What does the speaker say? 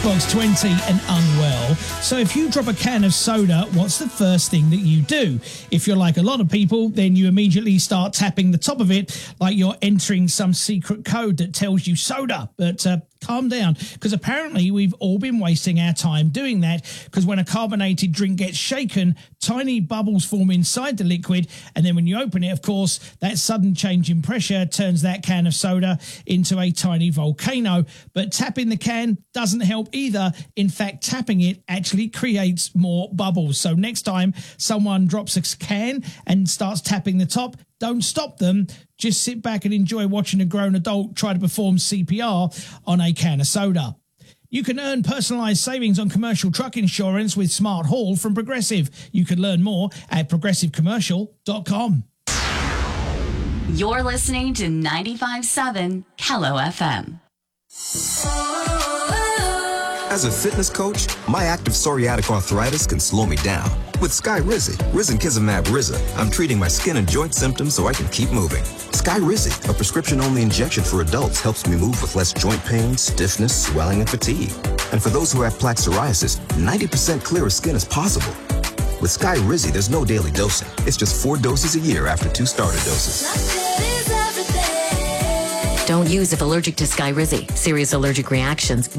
Matchbox 20 and unwell. So if you drop a can of soda, what's the first thing that you do? If you're like a lot of people, then you immediately start tapping the top of it like you're entering some secret code that tells you soda. But calm down, because apparently we've all been wasting our time doing that, because when a carbonated drink gets shaken, tiny bubbles form inside the liquid, and then when you open it, of course, that sudden change in pressure turns that can of soda into a tiny volcano. But tapping the can doesn't help either. In fact, tapping it actually creates more bubbles. So next time someone drops a can and starts tapping the top, don't stop them. Just sit back and enjoy watching a grown adult try to perform CPR on a can of soda. You can earn personalised savings on commercial truck insurance with Smart Haul from Progressive. You can learn more at progressivecommercial.com. You're listening to 95.7 Kello FM. As a fitness coach, my active psoriatic arthritis can slow me down. With Skyrizi, Risankizumab Riza, I'm treating my skin and joint symptoms so I can keep moving. Skyrizi, a prescription-only injection for adults, helps me move with less joint pain, stiffness, swelling, and fatigue. And for those who have plaque psoriasis, 90% clearer skin is possible. With Skyrizi, there's no daily dosing. It's just 4 doses a year after 2 starter doses. Don't use if allergic to Skyrizi. Serious allergic reactions